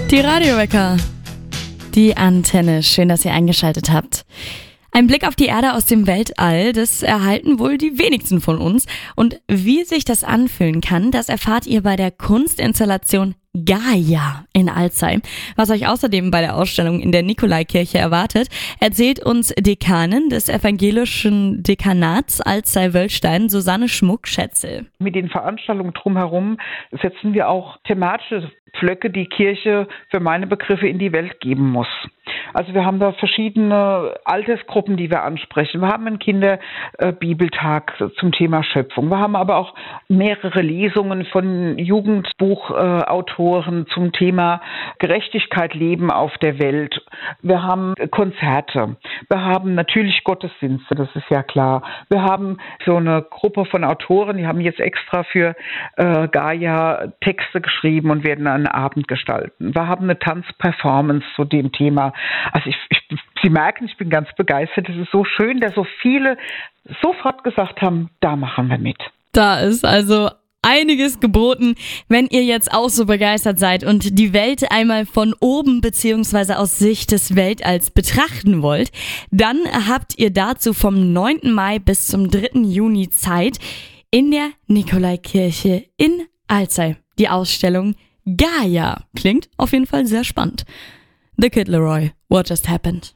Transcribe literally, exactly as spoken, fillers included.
Die Radiowecker. Die Antenne. Schön, dass ihr eingeschaltet habt. Ein Blick auf die Erde aus dem Weltall, das erhalten wohl die wenigsten von uns. Und wie sich das anfühlen kann, das erfahrt ihr bei der Kunstinstallation Gaia in Alzey. Was euch außerdem bei der Ausstellung in der Nikolaikirche erwartet, erzählt uns Dekanin des evangelischen Dekanats Alzey-Wöllstein, Susanne Schmuck-Schätzel. Mit den Veranstaltungen drumherum setzen wir auch thematische Pflöcke, die Kirche für meine Begriffe in die Welt geben muss. Also wir haben da verschiedene Altersgruppen, die wir ansprechen. Wir haben einen Kinderbibeltag zum Thema Schöpfung. Wir haben aber auch mehrere Lesungen von Jugendbuchautoren zum Thema Gerechtigkeit, Leben auf der Welt. Wir haben Konzerte. Wir haben natürlich Gottesdienste, das ist ja klar. Wir haben so eine Gruppe von Autoren, die haben jetzt extra für äh, Gaia Texte geschrieben und werden einen Abend gestalten. Wir haben eine Tanzperformance zu dem Thema. Also ich, ich, Sie merken, ich bin ganz begeistert. Es ist so schön, dass so viele sofort gesagt haben, da machen wir mit. Da ist also einiges geboten. Wenn ihr jetzt auch so begeistert seid und die Welt einmal von oben bzw. aus Sicht des Weltalls betrachten wollt, dann habt ihr dazu vom neunten Mai bis zum dritten Juni Zeit in der Nikolaikirche in Alzey. Die Ausstellung Gaia. Klingt auf jeden Fall sehr spannend. The Kid Laroi, What Just Happened?